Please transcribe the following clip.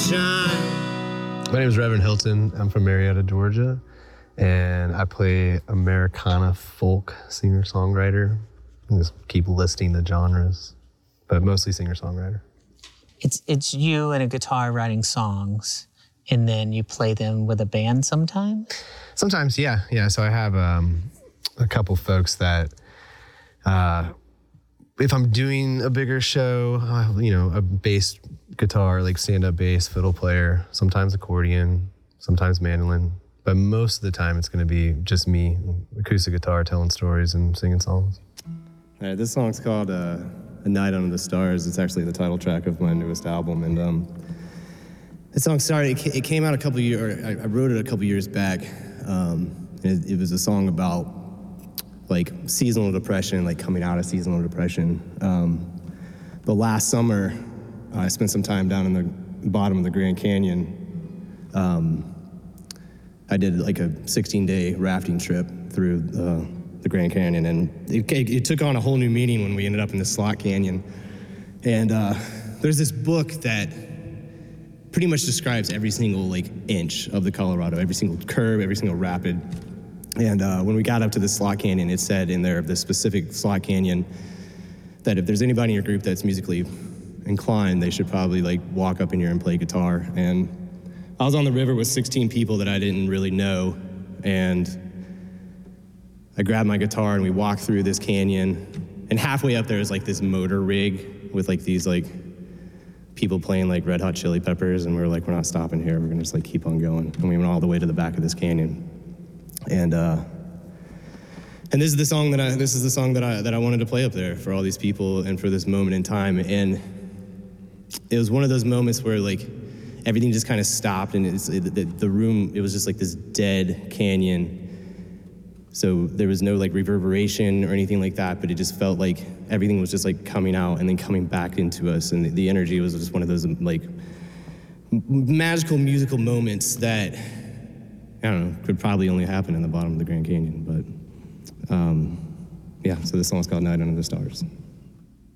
shine. My name is Reverend Hilton. I'm from Marietta, Georgia, and I play Americana folk singer-songwriter. I just keep listing the genres, but mostly singer-songwriter. It's you and a guitar writing songs, and then you play them with a band sometimes? Sometimes, yeah. So I have a couple folks that, if I'm doing a bigger show, a bass guitar, like stand-up bass, fiddle player, sometimes accordion, sometimes mandolin. But most of the time it's going to be just me, acoustic guitar, telling stories and singing songs. All right, this song's called A Night Under the Stars. It's actually the title track of my newest album. And this song started, it came out I wrote it a couple years back. It was a song about like seasonal depression, like coming out of seasonal depression. But last summer, I spent some time down in the bottom of the Grand Canyon. I did like a 16-day rafting trip through the Grand Canyon, and it took on a whole new meaning when we ended up in the Slot Canyon. And there's this book that pretty much describes every single like inch of the Colorado, every single curve, every single rapid. And when we got up to the Slot Canyon, it said in there, the specific Slot Canyon, that if there's anybody in your group that's musically inclined, they should probably like walk up in here and play guitar. And I was on the river with 16 people that I didn't really know, and I grabbed my guitar and we walked through this canyon, and halfway up there is like this motor rig with like these like people playing like Red Hot Chili Peppers, and we were like, we're not stopping here, we're gonna just like keep on going. And we went all the way to the back of this canyon. And this is the song that I wanted to play up there for all these people and for this moment in time. And it was one of those moments where like everything just kind of stopped, and the room, it was just like this dead canyon. So there was no like reverberation or anything like that, but it just felt like everything was just like coming out and then coming back into us. And the energy was just one of those like magical musical moments that, I don't know, could probably only happen in the bottom of the Grand Canyon. But yeah, so this song's called Night Under the Stars.